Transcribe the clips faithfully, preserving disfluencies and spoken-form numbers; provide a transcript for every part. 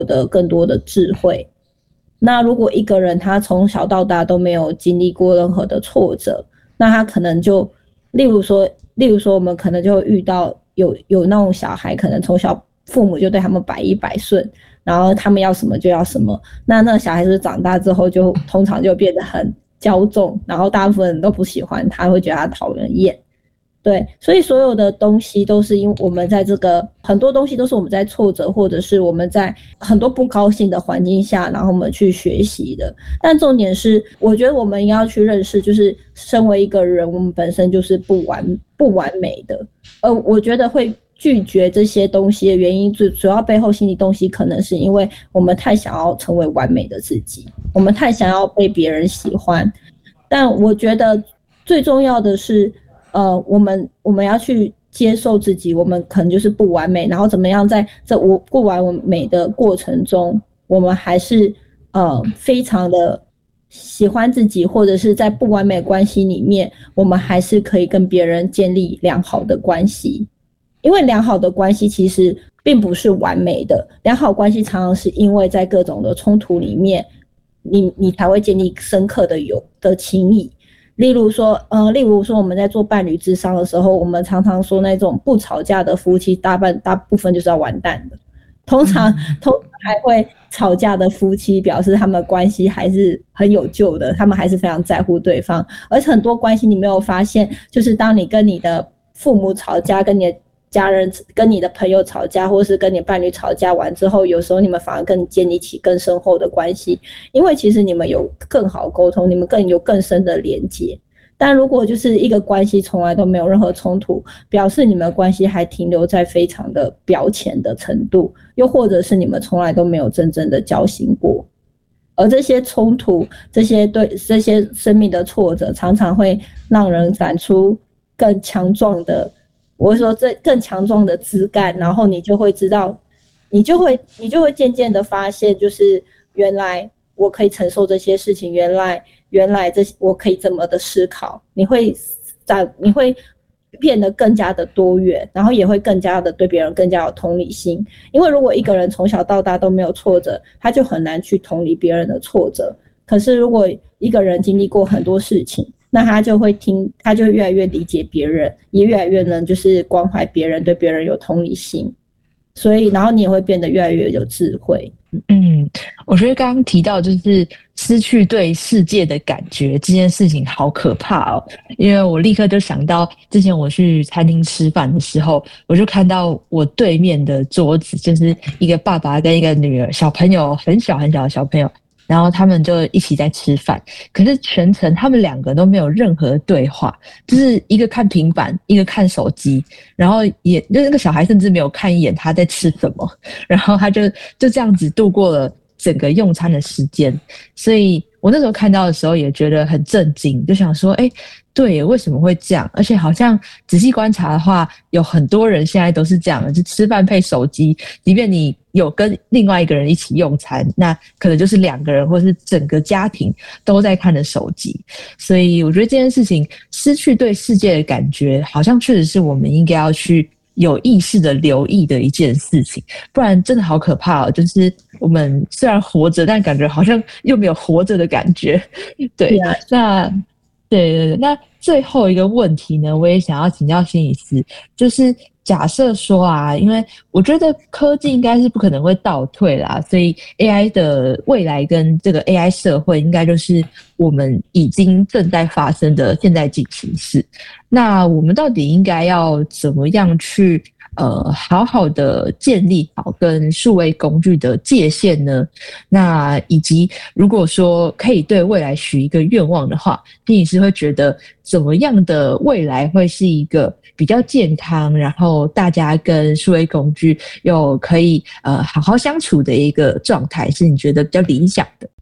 得更多的智慧。那如果一个人他从小到大都没有经历过任何的挫折，那他可能就例如说例如说我们可能就会遇到有有那种小孩，可能从小父母就对他们百依百顺，然后他们要什么就要什么，那那个小孩子长大之后就通常就变得很骄纵，然后大部分人都不喜欢他，会觉得他讨人厌。对，所以所有的东西都是因为我们在这个很多东西都是我们在挫折或者是我们在很多不高兴的环境下，然后我们去学习的。但重点是我觉得我们要去认识，就是身为一个人我们本身就是不完不完美的，而我觉得会拒绝这些东西的原因，最主要背后心理东西可能是因为我们太想要成为完美的自己，我们太想要被别人喜欢。但我觉得最重要的是呃，我们我们要去接受自己，我们可能就是不完美，然后怎么样在这不完美的过程中，我们还是呃非常的喜欢自己，或者是在不完美关系里面，我们还是可以跟别人建立良好的关系。因为良好的关系其实并不是完美的，良好关系常常是因为在各种的冲突里面，你你才会建立深刻的友的情谊。例如说，呃，例如说我们在做伴侣咨商的时候，我们常常说那种不吵架的夫妻，大半大部分就是要完蛋的。通常，通常还会吵架的夫妻，表示他们关系还是很有救的，他们还是非常在乎对方。而且很多关系你没有发现，就是当你跟你的父母吵架，跟你的家人跟你的朋友吵架，或是跟你伴侣吵架完之后，有时候你们反而更建立起更深厚的关系，因为其实你们有更好沟通，你们更有更深的连结。但如果就是一个关系从来都没有任何冲突，表示你们的关系还停留在非常的表浅的程度，又或者是你们从来都没有真正的交心过。而这些冲突，这些对这些生命的挫折，常常会让人长出更强壮的我会说这更强壮的枝干，然后你就会知道，你就会你就会渐渐的发现，就是原来我可以承受这些事情，原来原来这我可以这么的思考，你会在你会变得更加的多元，然后也会更加的对别人更加有同理心。因为如果一个人从小到大都没有挫折，他就很难去同理别人的挫折。可是如果一个人经历过很多事情，那他就会听，他就会越来越理解别人，也越来越能就是关怀别人，对别人有同理心。所以，然后你也会变得越来越有智慧。 嗯，我觉得刚刚提到就是失去对世界的感觉这件事情好可怕哦，因为我立刻就想到之前我去餐厅吃饭的时候，我就看到我对面的桌子就是一个爸爸跟一个女儿，小朋友很小很小的小朋友。然后他们就一起在吃饭，可是全程他们两个都没有任何对话，就是一个看平板，一个看手机，然后也就那个小孩甚至没有看一眼他在吃什么，然后他就就这样子度过了整个用餐的时间。所以我那时候看到的时候也觉得很震惊，就想说，哎，对，为什么会这样？而且好像仔细观察的话，有很多人现在都是这样的，就吃饭配手机，即便你有跟另外一个人一起用餐，那可能就是两个人或是整个家庭都在看着手机。所以我觉得这件事情失去对世界的感觉，好像确实是我们应该要去有意识的留意的一件事情，不然真的好可怕哦，就是我们虽然活着，但感觉好像又没有活着的感觉。对，啊、那对对对，那最后一个问题呢，我也想要请教心理师，就是假设说啊，因为我觉得科技应该是不可能会倒退啦，所以 A I 的未来跟这个 A I 社会应该就是我们已经正在发生的现在进行式。那我们到底应该要怎么样去呃好好的建立好跟数位工具的界限呢？那以及如果说可以对未来许一个愿望的话，心理师会觉得怎么样的未来会是一个比较健康，然后大家跟数位工具又可以呃好好相处的一个状态，是你觉得比较理想的？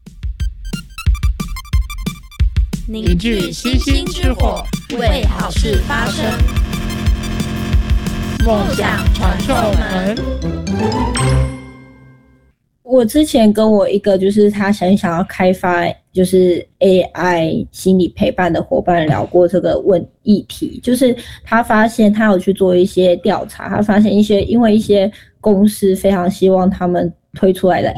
凝聚星星之火，为好事发声，梦想传送门。 我之前跟我一个就是他很想要开发就是 A I 心理陪伴的伙伴聊过这个问议题，就是他发现他有去做一些调查，他发现一些因为一些公司非常希望他们推出来的